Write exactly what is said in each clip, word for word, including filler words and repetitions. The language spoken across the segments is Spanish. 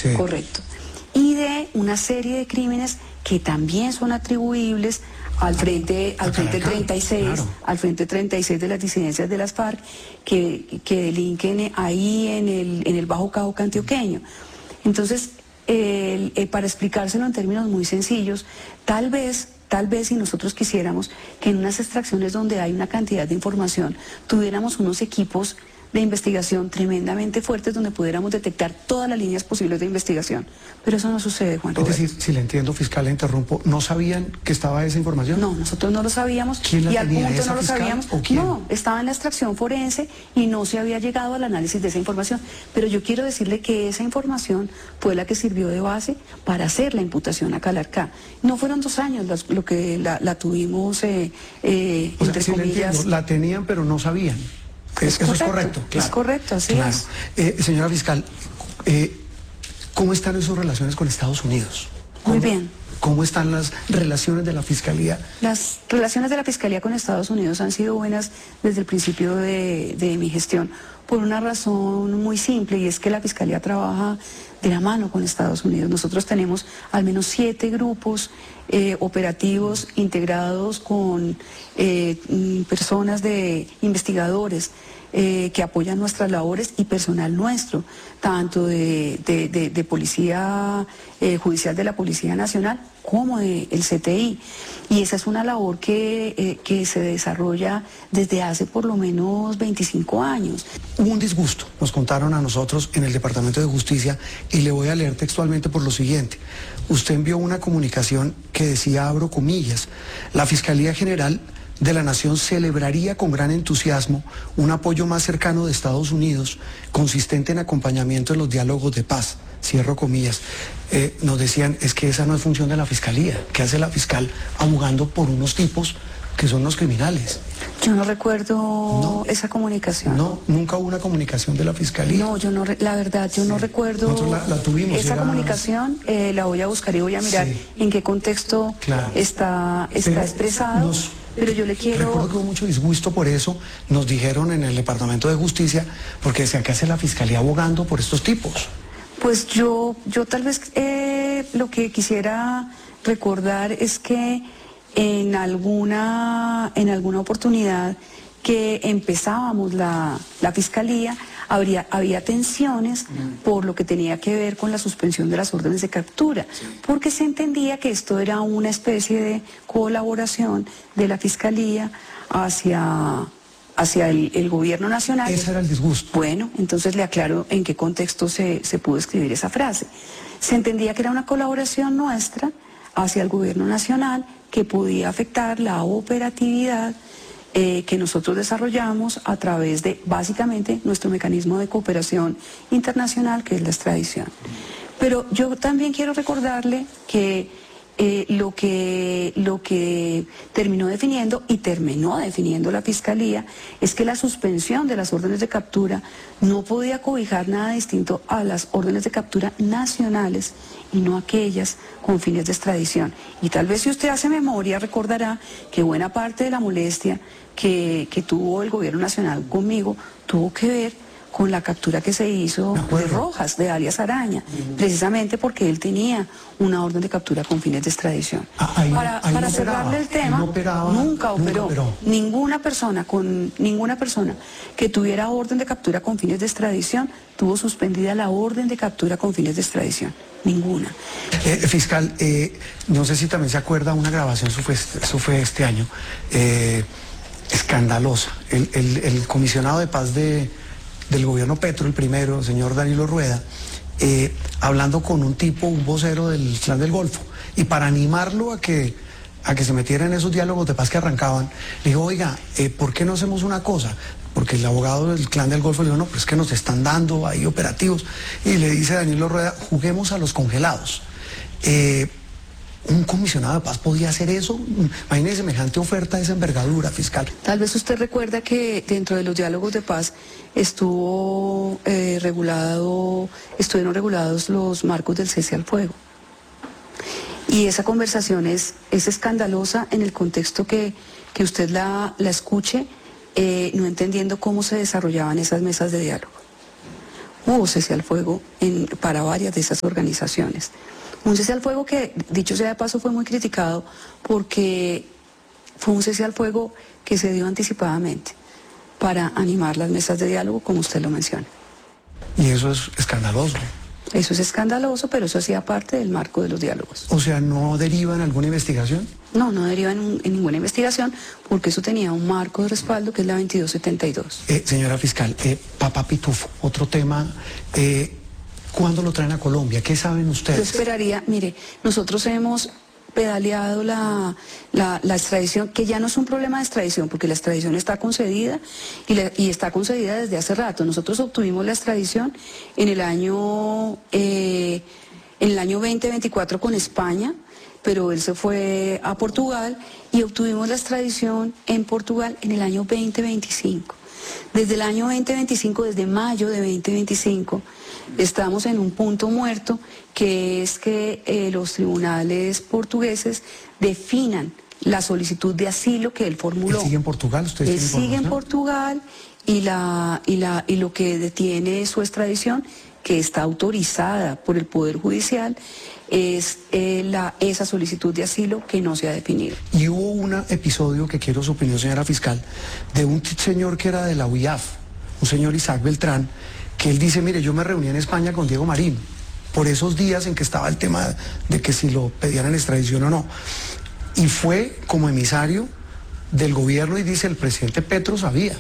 Sí. Correcto. Y de una serie de crímenes que también son atribuibles al Frente, al frente treinta y seis, claro. al Frente treinta y seis de las disidencias de las FARC, que, que delinquen ahí en el, en el Bajo Cauca antioqueño. Entonces, el, el, para explicárselo en términos muy sencillos, tal vez, tal vez si nosotros quisiéramos que en unas extracciones donde hay una cantidad de información, tuviéramos unos equipos de investigación tremendamente fuertes donde pudiéramos detectar todas las líneas posibles de investigación. Pero eso no sucede, Juan Roberto. Es decir, si le entiendo, fiscal, le interrumpo, ¿no sabían que estaba esa información? No, nosotros no lo sabíamos. ¿Quién la y al tenía, punto esa no lo fiscal, sabíamos. o quién? No, estaba en la extracción forense y no se había llegado al análisis de esa información. Pero yo quiero decirle que esa información fue la que sirvió de base para hacer la imputación a Calarcá. No fueron dos años los, lo que la, la tuvimos, eh, eh, o sea, entre sí comillas. Le entiendo, la tenían pero no sabían. Es Eso correcto, es correcto. Claro. Es correcto, así claro. es. Eh, señora fiscal, eh, ¿cómo están sus relaciones con Estados Unidos? Muy bien. ¿Cómo están las relaciones de la Fiscalía? Las relaciones de la Fiscalía con Estados Unidos han sido buenas desde el principio de, de mi gestión, por una razón muy simple, y es que la Fiscalía trabaja de la mano con Estados Unidos. Nosotros tenemos al menos siete grupos eh, operativos integrados con eh, personas de investigadores eh, que apoyan nuestras labores y personal nuestro, tanto de, de, de, de Policía eh, Judicial de la Policía Nacional como del C T I. Y esa es una labor que, eh, que se desarrolla desde hace por lo menos veinticinco años. Hubo un disgusto, nos contaron a nosotros en el Departamento de Justicia, y le voy a leer textualmente por lo siguiente. Usted envió una comunicación que decía, abro comillas, la Fiscalía General de la Nación celebraría con gran entusiasmo un apoyo más cercano de Estados Unidos, consistente en acompañamiento de los diálogos de paz. Cierro comillas. Eh, nos decían, es que esa no es función de la Fiscalía. ¿Qué hace la fiscal abogando por unos tipos que son los criminales? Yo no recuerdo no, esa comunicación. No, nunca hubo una comunicación de la Fiscalía. No, yo no, la verdad, yo sí. no recuerdo. Nosotros la, la tuvimos. Esa era... comunicación eh, la voy a buscar y voy a mirar sí. en qué contexto claro. está, está Pero expresado. Nos... Pero yo le quiero... Recuerdo que hubo mucho disgusto por eso, nos dijeron en el Departamento de Justicia, porque decían que hace la Fiscalía abogando por estos tipos. Pues yo, yo tal vez eh, lo que quisiera recordar es que en alguna, en alguna oportunidad que empezábamos la, la Fiscalía, habría, había tensiones por lo que tenía que ver con la suspensión de las órdenes de captura, porque se entendía que esto era una especie de colaboración de la Fiscalía hacia... hacia el, el gobierno nacional. Ese era el disgusto. Bueno, entonces le aclaro en qué contexto se, se pudo escribir esa frase. Se entendía que era una colaboración nuestra hacia el gobierno nacional que podía afectar la operatividad eh, que nosotros desarrollamos a través de, básicamente, nuestro mecanismo de cooperación internacional, que es la extradición. Pero yo también quiero recordarle que Eh, lo que, lo que terminó definiendo y terminó definiendo la Fiscalía es que la suspensión de las órdenes de captura no podía cobijar nada distinto a las órdenes de captura nacionales y no aquellas con fines de extradición. Y tal vez si usted hace memoria recordará que buena parte de la molestia que, que tuvo el gobierno nacional conmigo tuvo que ver con la captura que se hizo de Rojas, de alias Araña, precisamente porque él tenía una orden de captura con fines de extradición. Ah, ahí, para ahí para no cerrarle operaba, el tema, no operaba, nunca operó. Nunca operó. Ninguna persona con ninguna persona que tuviera orden de captura con fines de extradición tuvo suspendida la orden de captura con fines de extradición. Ninguna. Eh, fiscal, eh, no sé si también se acuerda una grabación, eso fue, eso fue este año, eh, escandalosa. El, el, el comisionado de paz de... del gobierno Petro, el primero, el señor Danilo Rueda, eh, hablando con un tipo, un vocero del Clan del Golfo, y para animarlo a que, a que se metiera en esos diálogos de paz que arrancaban, le dijo, oiga, eh, ¿por qué no hacemos una cosa? Porque el abogado del Clan del Golfo le dijo, no, pero es que nos están dando ahí operativos, y le dice Danilo Rueda, juguemos a los congelados. Eh, ¿Un comisionado de paz podía hacer eso? Imagínese semejante oferta de esa envergadura, fiscal. Tal vez usted recuerda que dentro de los diálogos de paz estuvo eh, regulado, estuvieron regulados los marcos del cese al fuego. Y esa conversación es, es escandalosa en el contexto que, que usted la, la escuche, eh, no entendiendo cómo se desarrollaban esas mesas de diálogo. hubo cese al fuego en, para varias de esas organizaciones. Un cese al fuego que, dicho sea de paso, fue muy criticado porque fue un cese al fuego que se dio anticipadamente para animar las mesas de diálogo, como usted lo menciona. Y eso es escandaloso. Eso es escandaloso, pero eso hacía parte del marco de los diálogos. O sea, ¿no deriva en alguna investigación? No, no deriva en, un, en ninguna investigación, porque eso tenía un marco de respaldo que es la veintidós setenta y dos. Eh, señora fiscal, eh, Papá Pitufo, otro tema, eh, ¿cuándo lo traen a Colombia? ¿Qué saben ustedes? Yo esperaría, mire, nosotros hemos pedaleado la, la, la extradición, que ya no es un problema de extradición, porque la extradición está concedida y, la, y está concedida desde hace rato. Nosotros obtuvimos la extradición en el año, eh, en el año veinte veinticuatro con España, pero él se fue a Portugal y obtuvimos la extradición en Portugal en el año veinte veinticinco. Desde el año veinte veinticinco, desde mayo de veinte veinticinco, estamos en un punto muerto, que es que eh, los tribunales portugueses definan la solicitud de asilo que él formuló. ¿Él sigue en Portugal? ¿Ustedes Él tienen sigue en información? Portugal y, la, y, la, y lo que detiene su extradición, que está autorizada por el Poder Judicial, es eh, la, esa solicitud de asilo que no se ha definido. Y hubo un episodio que quiero su opinión, señora fiscal, de un señor que era de la U I A F, un señor Isaac Beltrán, que él dice, mire, yo me reuní en España con Diego Marín, por esos días en que estaba el tema de que si lo pedían en extradición o no. Y fue como emisario del gobierno y dice, el presidente Petro sabía.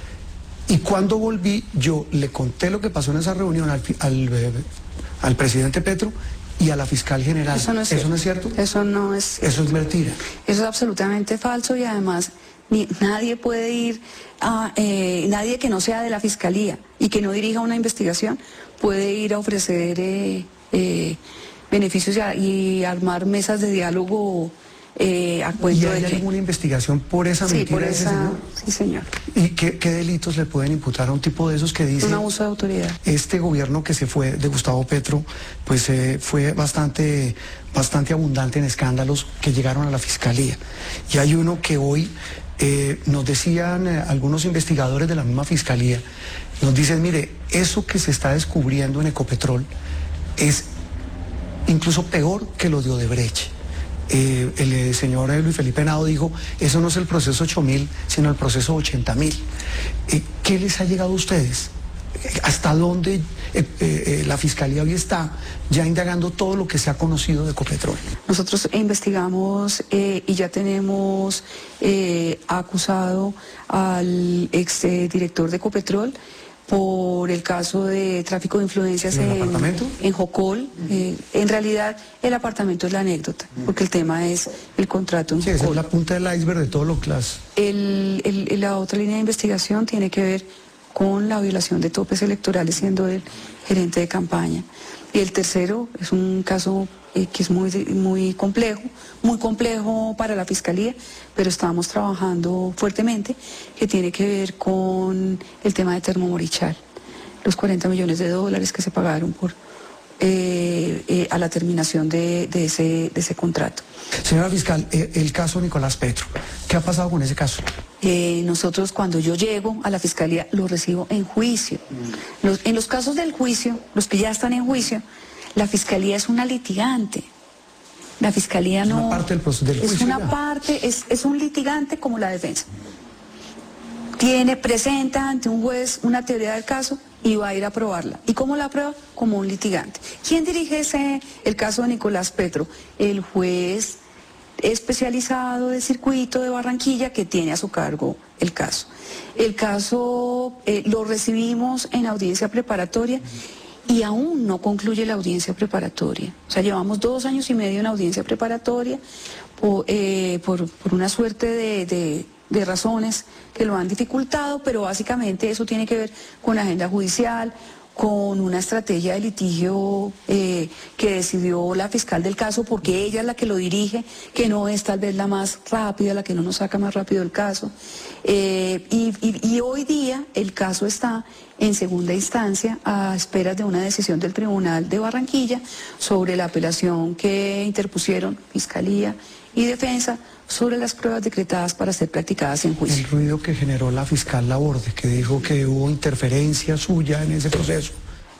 Y cuando volví, yo le conté lo que pasó en esa reunión al, al, al presidente Petro y a la fiscal general. Eso no es, ¿Eso no es cierto? Eso no es cierto. Eso es mentira. Eso es absolutamente falso y además ni, nadie puede ir a, eh, nadie que no sea de la fiscalía y que no dirija una investigación puede ir a ofrecer eh, eh, beneficios y, a, y armar mesas de diálogo eh, a cuento ¿Y de hay que... alguna investigación por esa Sí, mentira por de ese esa... señor? Sí, señor. ¿Y qué, qué delitos le pueden imputar a un tipo de esos que dice... Un abuso de autoridad. Este gobierno que se fue de Gustavo Petro, pues eh, fue bastante, bastante abundante en escándalos que llegaron a la fiscalía. Y hay uno que hoy eh, nos decían eh, algunos investigadores de la misma fiscalía, nos dicen, mire, eso que se está descubriendo en Ecopetrol es incluso peor que lo de Odebrecht. Eh, el eh, señor eh, Luis Felipe Nado dijo, eso no es el proceso ocho mil, sino el proceso ochenta mil. Eh, ¿Qué les ha llegado a ustedes? ¿Hasta dónde eh, eh, eh, la Fiscalía hoy está ya indagando todo lo que se ha conocido de Ecopetrol? Nosotros investigamos eh, y ya tenemos eh, acusado al ex eh, director de Ecopetrol por el caso de tráfico de influencias ¿En el en, apartamento? en Jocol. Eh, en realidad el apartamento es la anécdota, porque el tema es el contrato en Sí, esa es Jocol. la punta del iceberg de todo lo que las... El, el, la otra línea de investigación tiene que ver con la violación de topes electorales siendo el gerente de campaña. Y el tercero es un caso eh, que es muy, muy complejo, muy complejo para la Fiscalía, pero estamos trabajando fuertemente, que tiene que ver con el tema de Termomorichal, los cuarenta millones de dólares que se pagaron por eh, eh, a la terminación de, de, ese, de ese contrato. Señora fiscal, eh, el caso Nicolás Petro, ¿qué ha pasado con ese caso? Eh, nosotros cuando yo llego a la Fiscalía lo recibo en juicio. Los, en los casos del juicio, los que ya están en juicio, la Fiscalía es una litigante. La Fiscalía Es no... una parte del proceso del Es juicio una ya. parte, es, es un litigante como la defensa. Tiene, presenta ante un juez una teoría del caso y va a ir a probarla. ¿Y cómo la prueba? Como un litigante. ¿Quién dirige ese, el caso de Nicolás Petro? El juez especializado de circuito de Barranquilla que tiene a su cargo el caso. El caso eh, lo recibimos en audiencia preparatoria y aún no concluye la audiencia preparatoria. O sea, llevamos dos años y medio en audiencia preparatoria por, eh, por, por una suerte de, de, de razones que lo han dificultado, pero básicamente eso tiene que ver con la agenda judicial, con una estrategia de litigio eh, que decidió la fiscal del caso, porque ella es la que lo dirige, que no es tal vez la más rápida, la que no nos saca más rápido el caso. Eh, y, y, y hoy día el caso está en segunda instancia a esperas de una decisión del Tribunal de Barranquilla sobre la apelación que interpusieron Fiscalía y Defensa sobre las pruebas decretadas para ser practicadas en juicio. El ruido que generó la fiscal Laborde, que dijo que hubo interferencia suya en ese proceso.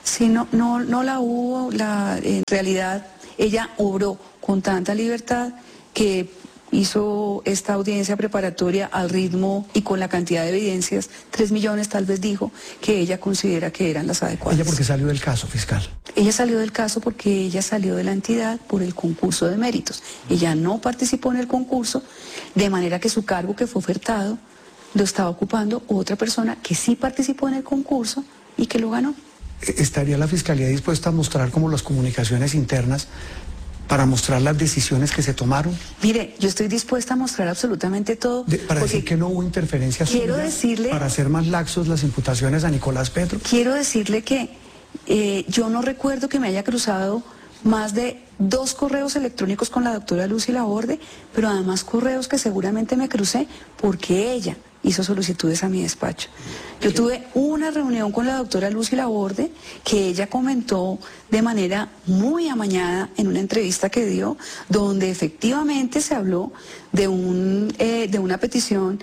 Sí, no, no, no la hubo, la, en realidad ella obró con tanta libertad que hizo esta audiencia preparatoria al ritmo y con la cantidad de evidencias, tres millones tal vez dijo, que ella considera que eran las adecuadas. ¿Ella por qué salió del caso, fiscal? Ella salió del caso porque ella salió de la entidad por el concurso de méritos. Ella no participó en el concurso, de manera que su cargo que fue ofertado lo estaba ocupando otra persona que sí participó en el concurso y que lo ganó. ¿Estaría la Fiscalía dispuesta a mostrar como las comunicaciones internas para mostrar las decisiones que se tomaron? Mire, yo estoy dispuesta a mostrar absolutamente todo. De, para decir que no hubo interferencia quiero suya, decirle, para hacer más laxos las imputaciones a Nicolás Petro. Quiero decirle que eh, yo no recuerdo que me haya cruzado más de dos correos electrónicos con la doctora Lucy Laborde, pero además correos que seguramente me crucé porque ella hizo solicitudes a mi despacho. Yo tuve una reunión con la doctora Lucy Laborde que ella comentó de manera muy amañada en una entrevista que dio, donde efectivamente se habló de, un, eh, de una petición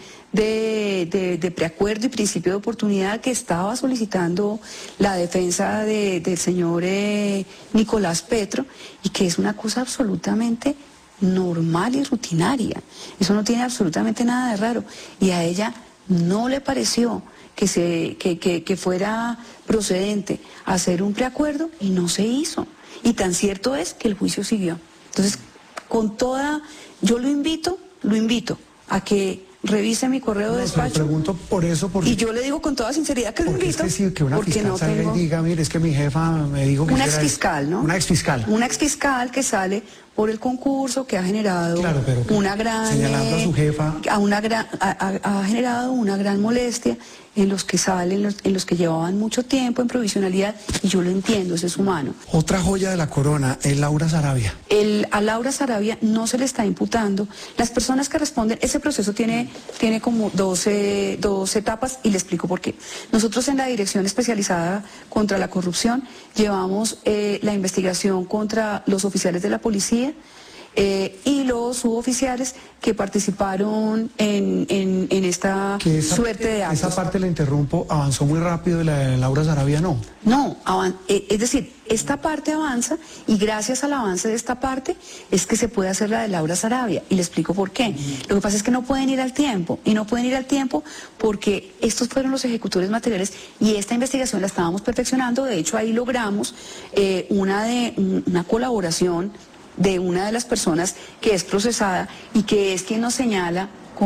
de, de, de preacuerdo y principio de oportunidad que estaba solicitando la defensa de, del señor eh, Nicolás Petro, y que es una cosa absolutamente normal y rutinaria. Eso no tiene absolutamente nada de raro. Y a ella no le pareció que, se, que, que, que fuera procedente hacer un preacuerdo y no se hizo. Y tan cierto es que el juicio siguió. Entonces, con toda... Yo lo invito, lo invito a que revise mi correo no, de despacho. Le pregunto por eso, porque, y yo le digo con toda sinceridad que lo invito. Es que sí, que una porque fiscal no salga tengo... y diga, mire, es que mi jefa me dijo que... Una exfiscal, ¿no? Una exfiscal. Una exfiscal que sale por el concurso, que ha generado claro, pero una gran... señalando a su jefa... A una gran, ha, ha generado una gran molestia en los que salen, los, en los que llevaban mucho tiempo en provisionalidad, y yo lo entiendo, eso es humano. Otra joya de la corona es Laura Sarabia. El, a Laura Sarabia no se le está imputando. Las personas que responden, ese proceso tiene, tiene como doce, doce etapas, y le explico por qué. Nosotros en la Dirección Especializada contra la Corrupción llevamos eh, la investigación contra los oficiales de la policía, Eh, y los suboficiales que participaron en, en, en esta esa, suerte de actos. Esa parte la interrumpo, avanzó muy rápido y la de Laura Sarabia no. No, avan eh, es decir, esta parte avanza, y gracias al avance de esta parte es que se puede hacer la de Laura Sarabia, y le explico por qué. Mm. Lo que pasa es que no pueden ir al tiempo, y no pueden ir al tiempo porque estos fueron los ejecutores materiales, y esta investigación la estábamos perfeccionando. De hecho, ahí logramos eh, una, de, una colaboración de una de las personas que es procesada y que es quien nos señala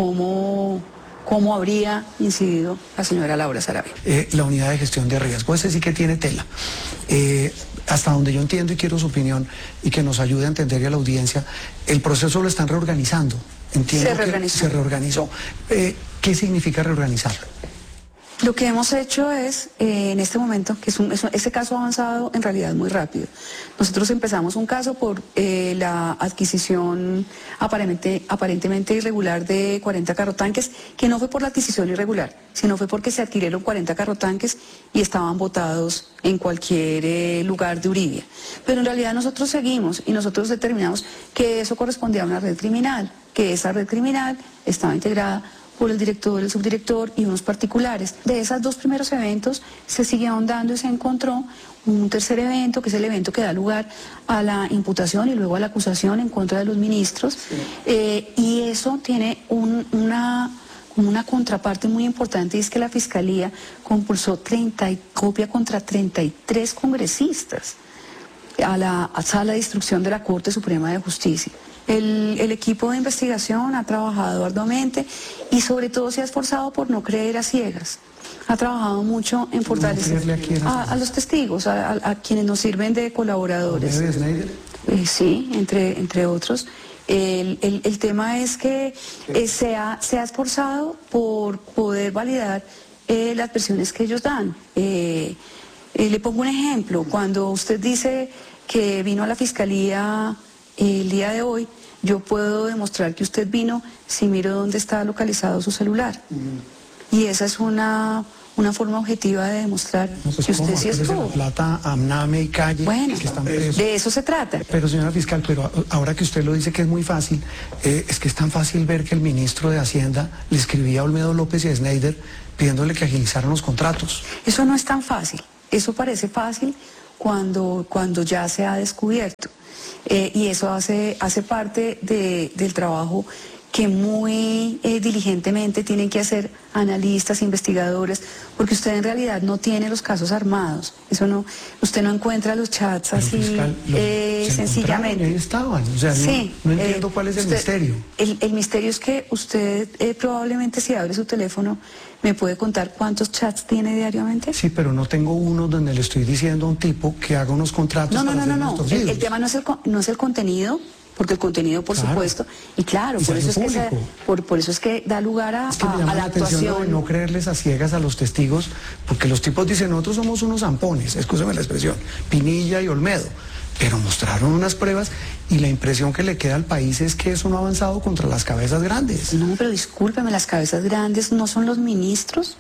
cómo, cómo habría incidido la señora Laura Sarabia. Eh, la unidad de gestión de riesgo, ese sí que tiene tela. Eh, hasta donde yo entiendo y quiero su opinión y que nos ayude a entender y a la audiencia, el proceso lo están reorganizando. Entiendo se reorganizó. Que se reorganizó. Eh, ¿Qué significa reorganizarlo? Lo que hemos hecho es, eh, en este momento, que es un, es un, ese caso ha avanzado en realidad muy rápido. Nosotros empezamos un caso por eh, la adquisición aparentemente, aparentemente irregular de cuarenta carrotanques, que no fue por la adquisición irregular, sino fue porque se adquirieron cuarenta carrotanques y estaban botados en cualquier eh, lugar de Uribia. Pero en realidad nosotros seguimos y nosotros determinamos que eso correspondía a una red criminal, que esa red criminal estaba integrada por el director, el subdirector y unos particulares. De esos dos primeros eventos se sigue ahondando y se encontró un tercer evento, que es el evento que da lugar a la imputación y luego a la acusación en contra de los ministros. Sí. Eh, y eso tiene un, una, una contraparte muy importante, y es que la Fiscalía compulsó treinta y, copia contra treinta y tres congresistas a la a sala de instrucción de la Corte Suprema de Justicia. El, el equipo de investigación ha trabajado arduamente y sobre todo se ha esforzado por no creer a ciegas. Ha trabajado mucho en fortalecer no a, a los testigos, a, a, a quienes nos sirven de colaboradores. Eh, sí, entre, entre otros. El, el, el tema es que eh, se, ha, se ha esforzado por poder validar eh, las versiones que ellos dan. Eh, eh, le pongo un ejemplo. Cuando usted dice que vino a la Fiscalía el día de hoy, yo puedo demostrar que usted vino si miro dónde está localizado su celular. Uh-huh. Y esa es una, una forma objetiva de demostrar no, pues, que usted ¿cómo? Sí estuvo. La Plata, Amname y Calle, bueno, que están presos. De eso se trata. Pero señora fiscal, pero ahora que usted lo dice que es muy fácil, eh, es que es tan fácil ver que el ministro de Hacienda le escribía a Olmedo López y a Schneider pidiéndole que agilizaran los contratos. Eso no es tan fácil. eso parece fácil cuando, cuando ya se ha descubierto. Eh, y eso hace, hace parte de, del trabajo que muy eh, diligentemente tienen que hacer analistas, investigadores, porque usted en realidad no tiene los casos armados. Eso no, usted no encuentra los chats Pero, así fiscal, lo- eh, se sencillamente. encontraron, ahí estaban, o sea, no- Sí, no, entiendo eh, cuál es el usted- misterio. El, el misterio es que usted eh, probablemente si abre su teléfono me puede contar cuántos chats tiene diariamente. Sí, pero no tengo uno donde le estoy diciendo a un tipo que haga unos contratos No, no, para no, no, hacer no. unos El, torcidos. el tema no es el, con- no es el contenido, porque el contenido, por Claro. supuesto, y claro, Y por se eso, es hace que se- público. por, por eso es que da lugar a, Es que me a- llama a la la atención lo de actuación. no creerles a ciegas a los testigos, porque los tipos dicen, nosotros somos unos zampones, escúcheme la expresión, Pinilla y Olmedo, pero mostraron unas pruebas y la impresión que le queda al país es que eso no ha avanzado contra las cabezas grandes. No, pero discúlpeme, las cabezas grandes no son los ministros.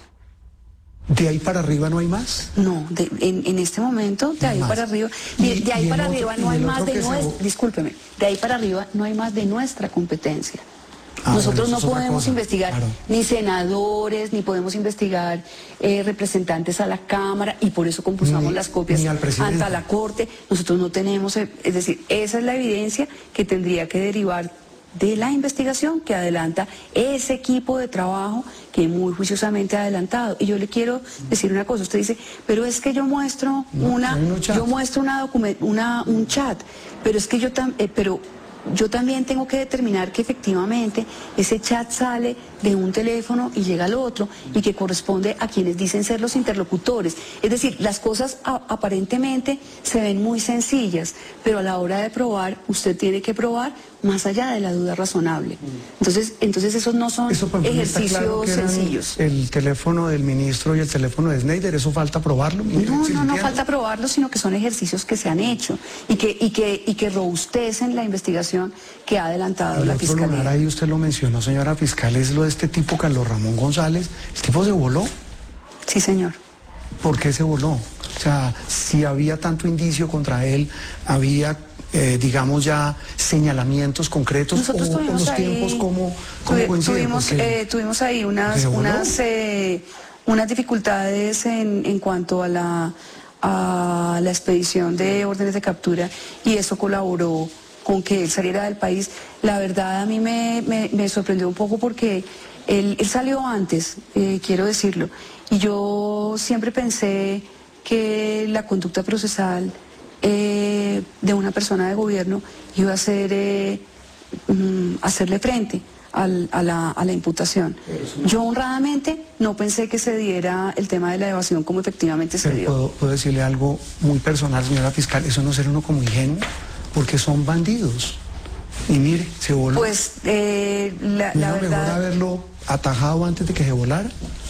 De ahí para arriba no hay más. No, de- en, en este momento, de ahí Más. para arriba, de, Y- de ahí y el para otro- arriba y no hay el más otro de que se- nuestra, discúlpeme, de ahí para arriba no hay más de nuestra competencia. Ah, Nosotros bueno, eso no es otra podemos cosa, investigar claro. ni senadores, ni podemos investigar eh, representantes a la Cámara, y por eso compulsamos Ni- las copias ni al presidente. ante la Corte. Nosotros no tenemos, eh, es decir, esa es la evidencia que tendría que derivar de la investigación que adelanta ese equipo de trabajo que muy juiciosamente ha adelantado. Y yo le quiero decir una cosa, usted dice, pero es que yo muestro No, una, hay un chat. yo muestro una document- una, un chat, pero es que yo tam- eh, pero yo también tengo que determinar que efectivamente ese chat sale de un teléfono y llega al otro y que corresponde a quienes dicen ser los interlocutores. Es decir, las cosas a- aparentemente se ven muy sencillas, pero a la hora de probar, usted tiene que probar más allá de la duda razonable. Entonces, entonces esos no son Eso, por ejemplo, está ejercicios claro que eran sencillos. el teléfono del ministro y el teléfono de Snyder, eso falta probarlo. No, Sí, no, no entiendo. falta probarlo, sino que son ejercicios que se han hecho y que, y que, y que robustecen la investigación que ha adelantado El la otro lugar Fiscalía. ahí usted lo mencionó, señora fiscal, es lo de este tipo Carlos Ramón González. El tipo se voló. Sí, señor. ¿Por qué se voló? O sea, si había tanto indicio contra él, había, eh, digamos, ya señalamientos concretos, Nosotros o, o tuvimos los ahí, tiempos cómo, cómo tuvi- coinciden. tuvimos, Porque- eh, tuvimos ahí unas, ¿Se voló? unas, eh, unas dificultades en, en cuanto a la, a la expedición de órdenes de captura, y eso colaboró con que él saliera del país. La verdad a mí me, me- me sorprendió un poco porque él, él salió antes, eh, quiero decirlo, y yo siempre pensé que la conducta procesal eh, de una persona de gobierno iba a ser eh, mm, hacerle frente al- a, la, a la imputación. Yo honradamente no pensé que se diera el tema de la evasión como efectivamente se Pero dio. puedo, puedo decirle algo muy personal, señora fiscal, eso no ser uno como ingenuo, porque son bandidos. Y mire, se voló. Pues eh, la, ¿No la era mejor verdad... haberlo atajado antes de que se volara?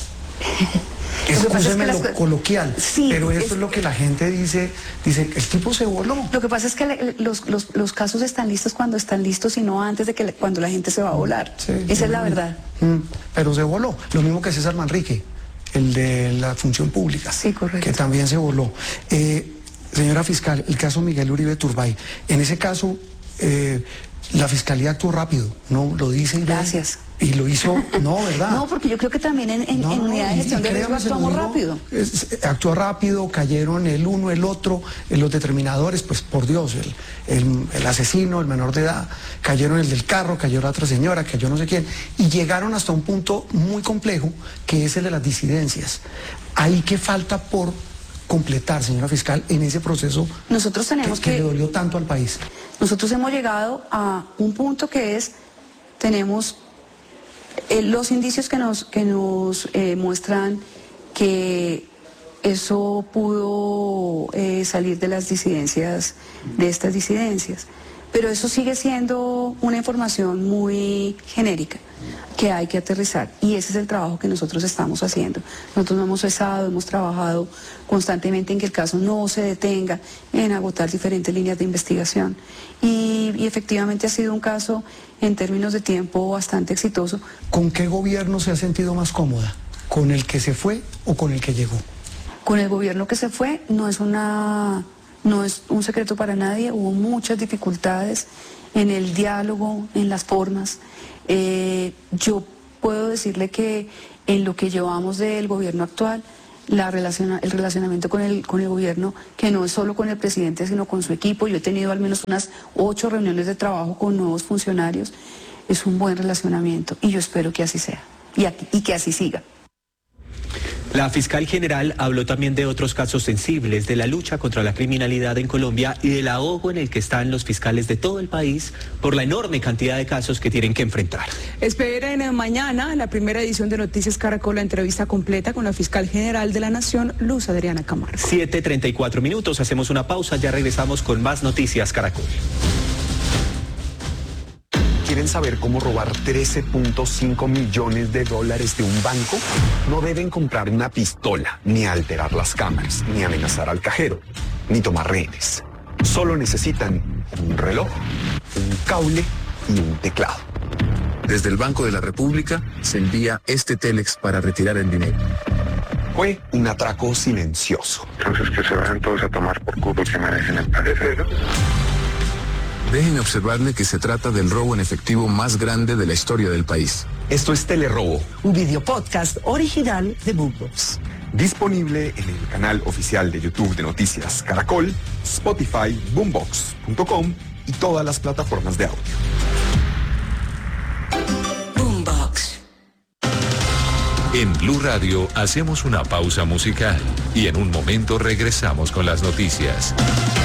Lo que pasa es que Excúseme las lo co- coloquial, Sí, pero esto es- es lo que la gente dice, dice, el tipo se voló. Lo que pasa es que le- los, los, los casos están listos cuando están listos y no antes de que le- cuando la gente se va a volar. Sí, Esa sí, es la mm, verdad. mm, pero se voló. Lo mismo que César Manrique, el de la función pública. Sí, correcto. Que también se voló. Eh, señora fiscal, el caso Miguel Uribe Turbay. En ese caso, eh, la fiscalía actuó rápido, ¿no? Lo dice y ve. Gracias. Y lo hizo, no, ¿verdad? No, porque yo creo que también en, en, No, en no, unidad de y- gestión y de riesgo créame, se lo actuamos digo, rápido. es- actuó rápido, cayeron el uno, el otro, eh, los determinadores, pues por Dios, el, el- el asesino, el menor de edad, cayeron el del carro, cayó la otra señora, cayó no sé quién, y llegaron hasta un punto muy complejo, que es el de las disidencias. Ahí que falta por completar, señora fiscal, en ese proceso Nosotros tenemos que, que que... le dolió tanto al país. Nosotros hemos llegado a un punto que es, tenemos eh, los indicios que nos, que nos eh, muestran que eso pudo eh, salir de las disidencias, de estas disidencias. Pero eso sigue siendo una información muy genérica que hay que aterrizar, y ese es el trabajo que nosotros estamos haciendo. Nosotros no hemos cesado, hemos trabajado constantemente en que el caso no se detenga, en agotar diferentes líneas de investigación, y, y efectivamente ha sido un caso en términos de tiempo bastante exitoso. ¿Con qué gobierno se ha sentido más cómoda? ¿Con el que se fue o con el que llegó? Con el gobierno que se fue no es una, no es un secreto para nadie, hubo muchas dificultades en el diálogo, en las formas. Eh, yo puedo decirle que en lo que llevamos del gobierno actual la relaciona, el relacionamiento con el, con el gobierno, que no es solo con el presidente, sino con su equipo. Yo he tenido al menos unas ocho reuniones de trabajo con nuevos funcionarios. Es un buen relacionamiento y yo espero que así sea y, aquí, y que así siga. La fiscal general habló también de otros casos sensibles, de la lucha contra la criminalidad en Colombia y del ahogo en el que están los fiscales de todo el país por la enorme cantidad de casos que tienen que enfrentar. Esperen mañana la primera edición de Noticias Caracol, la entrevista completa con la fiscal general de la Nación, Luz Adriana Camargo. siete treinta y cuatro minutos, hacemos una pausa, ya regresamos con más Noticias Caracol. ¿Quieren saber cómo robar trece punto cinco millones de dólares de un banco? No deben comprar una pistola, ni alterar las cámaras, ni amenazar al cajero, ni tomar rehenes. Solo necesitan un reloj, un cable y un teclado. Desde el Banco de la República se envía este Telex para retirar el dinero. Fue un atraco silencioso. Entonces que se vayan todos a tomar por culo que me dejen en paz. Déjenme observarle que se trata del robo en efectivo más grande de la historia del país. Esto es Telerobo, un video podcast original de Boombox. disponible en el canal oficial de YouTube de Noticias Caracol, Spotify, boombox punto com y todas las plataformas de audio. Boombox. En Blue Radio hacemos una pausa musical y en un momento regresamos con las noticias.